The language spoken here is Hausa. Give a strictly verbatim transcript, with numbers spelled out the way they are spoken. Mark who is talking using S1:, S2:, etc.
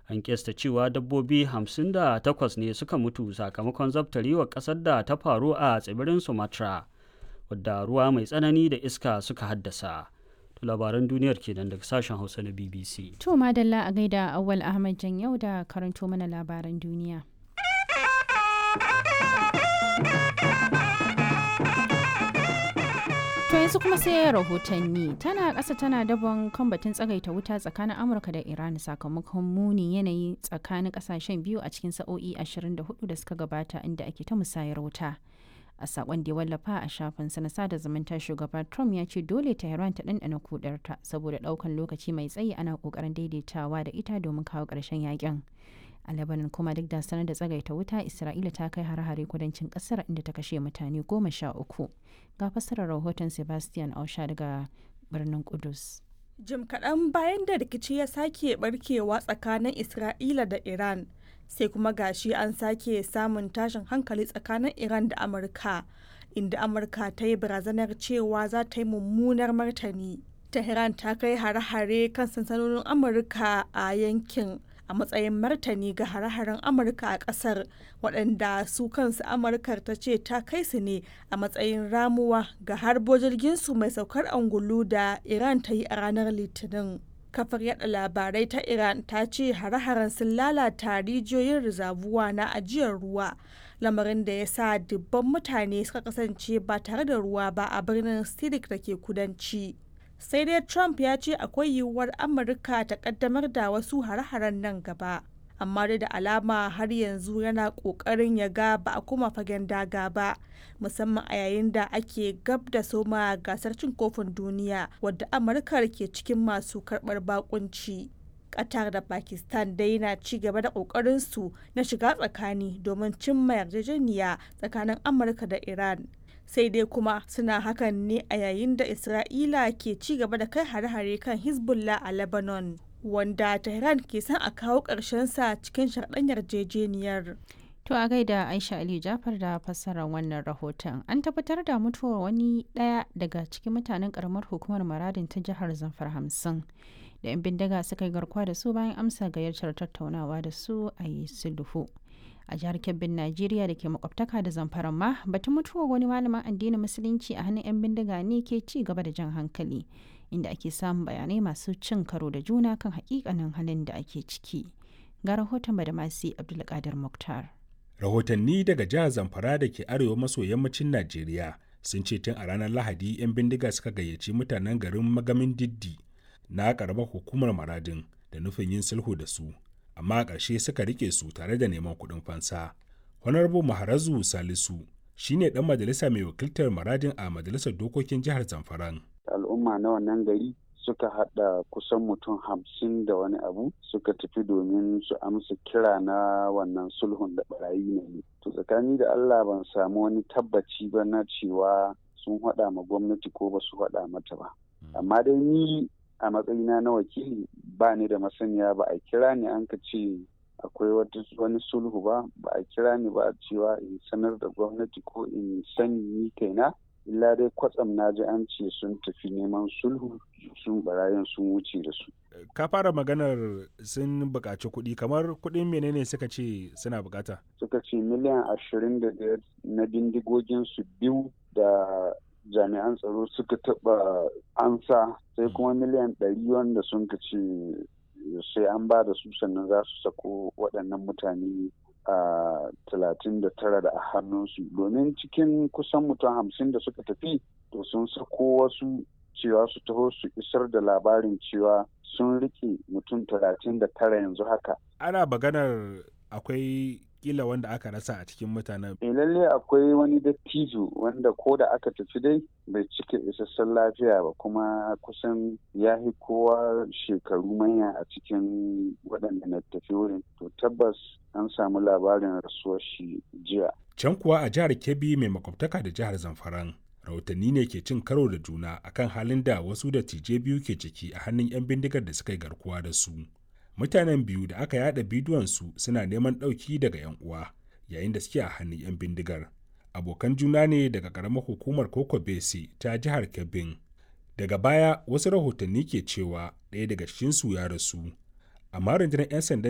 S1: An kesta cewa dabbobi hamsin da takwas ne suka mutu sakamakon zabtarewar ƙasar da ta faru a tsibirin Sumatra, wadda ruwa mai tsanani da iska suka haddasa. To labaran duniyar kenan daga sashen Hausa na B B C.
S2: To madalla a gaida Awwal Ahmad Janyau da karanto mana labaran duniya. To yanzu kuma sai rahotanni. Tana ƙasa tana dabon kan batun tsagaita wuta tsakanin Amurka da Iran sakamakon muni yanayi tsakanin ƙasashen biyu a cikin sa'o'i ashirin da hudu da suka gabata inda ake ta musayar wuta. A saƙon da ya wallafa a shafinsa na sada zumunta, shugaba Trump ya ce dole Tehran ta ɗanɗana kudarta saboda ɗaukan lokaci mai tsayi ana ƙoƙarin daidaitawa da ita domin kawo ƙarshen yakin. A Lebanon kuma duk da sanar da tsagaita wuta, Isra'ila ta kai hare-hare kudancin kasar inda ta kashe mutane goma sha uku. Ga fassarar rahoton Sebastian Ausha daga birnin Kudus.
S3: Jim kaɗan bayan da rikici ya sake barkewa tsakanin Isra'ila da Iran, sai kuma gashi an sake samun tashin hankali tsakanin Iran da Amurka, inda Amurka ta yi barazanar cewa za ta yi mummunar martani. Tehran ta kai hare-hare kan sansanonin Amurka a yankin a matsayin martani ga hare-haren Amurka a ƙasar, waɗanda su kansu Amurkar ta ce ta kai su ne a matsayin ramuwa ga harbo jirginsu mai saukar angulu da Iran ta yi a ranar Litinin. Kafar yada labarai ta Iran ta ce hare-haren sun lalata rijiyoyin rizabuwa na ajiyar ruwa, lamarin da ya sa dubban mutane suka kasance ba tare da ruwa ba a birnin Sidik da ke kudanci. Sai dai Trump ya ce akwai yiwuwar Amurka ta kaddamar da wasu hare-haren nan gaba, amma dai da alama har yanzu yana kokarin ya ga ba a kuma fagen daga ba, musamman a yayin da ake gab da soma gasar cin kofin duniya wadda Amurka ke cikin masu karbar bakunci. Qatar da Pakistan dai na ci gaba da kokarin su na shiga tsakani domin cimma yarjejeniya tsakanin Amurka da Iran. Sai dai kuma suna hakan ne a yayin da Isra'ila ke ci gaba da kai hare-hare kan Hezbollah a Lebanon, wanda Tehran ke son a kawo sa cikin sharɗan yarjejeniyar.
S2: To a gaida Aisha Ali Jafar da fassarar wannan rahoton. An tabbatar da mutuwar wani ɗaya daga cikin mutanen ƙaramar hukumar Maradin ta jihar Zamfara hamsin da 'yan bindiga suka yi garkuwa da su bayan amsa gayyatar tattaunawa da su a yi sulhu. A jihar Kebbin Najeriya da ke makwabtaka da Zamfara ma batun mutuwar wani malamin addinin musulunci a hannun 'yan bindiga ne ke ci gaba da jan hankali, inda ake samun bayanai masu cin karo da juna kan hakikanin halin da ake ciki. Ga rahoton Badamasi Abdulkadir Muktar.
S4: Rahotanni daga jihar Zamfara da ke arewa maso yammacin Najeriya sun ce tun a ranar Lahadi 'yan bindiga suka gayyaci mutanen garin Magamin Diddi na karamar hukumar Maradin da nufin yin sulhu da su, amma a ƙarshe suka rike su tare da neman kuɗin fansa. Honorable Maharazu Salisu shine ɗan majalisa mai wakiltar Maradin a majalisar dokokin jihar Zamfaran.
S5: Al'umma na wannan gari suka haɗa kusan mutum hamsin da wani abu suka tafi domin su amsa kira na wannan sulhun da barayi ne. To tsakani da Allah ban samu wani tabbaci ba na cewa sun haɗa ma gwamnati ko ba su haɗa mata ba. Amma dai ni a matsayina na wakili ba ni da masaniya, ba a kira ni an ka ce akwai wani sulhu ba, ba a kira ni ba cewa in sanar da gwamnati ko in sani ni kaina, illa dai kwatsam na ji an ce sun tafi neman sulhu, sun barayin sun wuce da su.
S4: Ka fara maganar sun buƙaci kuɗi, kamar kuɗin menene suka ce suna buƙata?
S5: Suka ce miliyan ashirin da biyar na bindigogin su biyu da jami'an tsaro suka taɓa ansa, sai kuma miliyan ɗari wanda sun ka ce sai an ba da su sannan za su sako waɗannan mutane a talatin da tara da a hannunsu, domin cikin kusan mutum hamsin da suka tafi to sun sako wasu cewa su taho su isar da labarin cewa sun rike mutum talatin da tara yanzu haka.
S4: Ana maganar akwai kila wanda aka rasa a cikin mutanen.
S5: E lalle akwai wani dattijo wanda ko da aka tafi dai bai cika isassun lafiya ba, kuma kusan ya fi kowa shekaru manya a cikin waɗanda na tafi wurin. To tabbas an samu labarin rasuwar shi jiya.
S4: Can kuwa a jihar Kebbi mai makwabtaka da jihar Zamfaran, rahotanni ne ke cin karo da juna akan halin da wasu dattijai biyu ke ciki a hannun 'yan bindigar da suka yi garkuwa da su. Mutanen biyu da aka yada bidiyonsu suna neman ɗauki daga 'yan uwa yayin da suke a hannun 'yan bindigar. Abokan juna ne daga ƙaramar hukumar Koko Bese ta jihar Kebbin. Daga baya wasu rahotanni ke cewa ɗaya daga cikinsu ya rasu, amma rundunar 'yan sandan